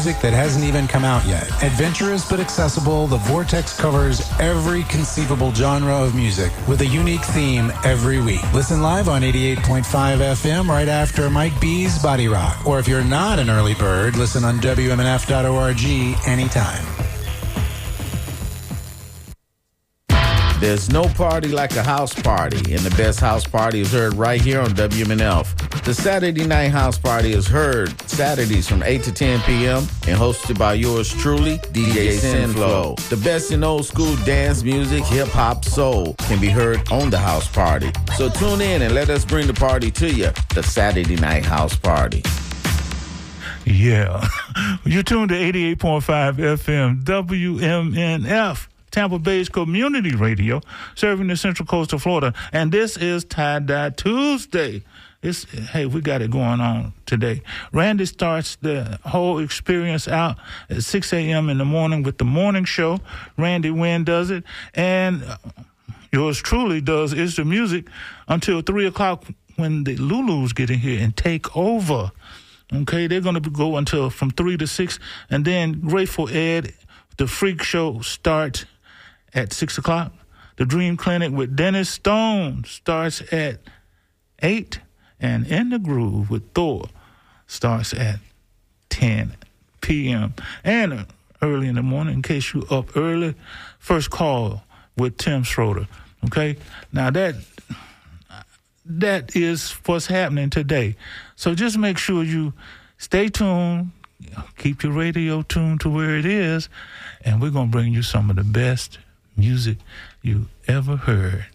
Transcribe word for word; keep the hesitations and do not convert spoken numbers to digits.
music that hasn't even come out yet. Adventurous but accessible, the Vortex covers every conceivable genre of music with a unique theme every week. Listen live on eighty-eight point five F M right after Mike B's Body Rock. Or if you're not an early bird, listen on W M N F dot org anytime. There's no party like a house party, and the best house party is heard right here on W M N F. The Saturday Night House Party is heard Saturdays from eight to ten p.m. and hosted by yours truly, D J Sinflow. The best in old school dance music, hip-hop, soul can be heard on the house party. So tune in and let us bring the party to you, the Saturday Night House Party. Yeah. You're tuned to eighty-eight point five F M, W M N F. Tampa Bay's community radio, serving the Central Coast of Florida. And this is Tie-Dye Tuesday. It's, hey, we got it going on today. Randy starts the whole experience out at six a.m. in the morning with the morning show. Randy Wynn does it. And yours truly does Is the Music until three o'clock when the Lulus get in here and take over. Okay, they're going to go until from three to six. And then Grateful Ed, the Freak Show, starts at six o'clock. The Dream Clinic with Dennis Stone starts at eight. And In the Groove with Thor starts at ten p.m. And early in the morning, in case you're up early, First Call with Tim Schroeder. Okay? Now, that that is what's happening today. So just make sure you stay tuned, keep your radio tuned to where it is, and we're going to bring you some of the best music you ever heard.